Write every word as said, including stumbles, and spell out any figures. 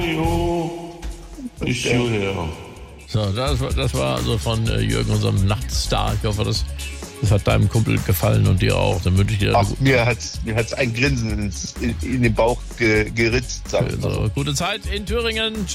Jo, ich hierher. So, das war, das war also von äh, Jürgen, unserem Nachtstar. Ich hoffe, das, das hat deinem Kumpel gefallen und dir auch. Dann wünsche ich dir Ach, mir hat's, mir hat's ein Grinsen ins, in, in den Bauch ge, geritzt. Sag ich mal so. also, gute Zeit in Thüringen.